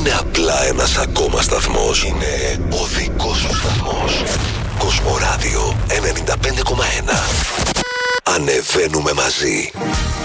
είναι απλά ένας ακόμα σταθμός. Είναι ο δικός σου σταθμός. Κοσμοράδιο 95,1. Ανεβαίνουμε μαζί.